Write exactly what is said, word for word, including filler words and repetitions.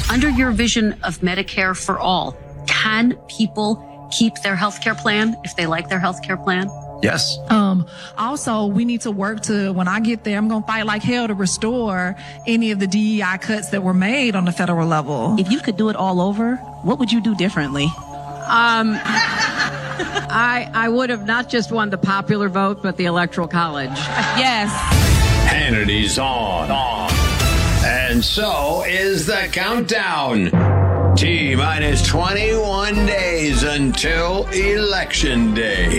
Under your vision of Medicare for all, can people keep their health care plan if they like their health care plan? Yes. Um, also, we need to work to, when I get there, I'm going to fight like hell to restore any of the D E I cuts that were made on the federal level. If you could do it all over, what would you do differently? Um, I I would have not just won the popular vote, but the Electoral College. Yes. Hannity's on. on. And so is the countdown. T minus twenty-one days until Election Day.